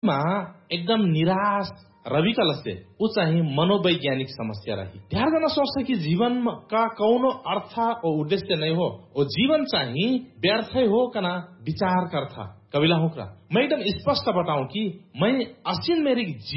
एकदम निराश रविकल से ऊ चाहिँ मनोवैज्ञानिक समस्या रही। धेरैजना सोच्छ कि जीवनका कौनो अर्थ और उद्देश्य नहीं हो, वो जीवन चाहिँ व्यर्थै हो कना विचार करता कविला होकरा। मैं एकदम स्पष्ट बताऊं कि मैं असीन मेरी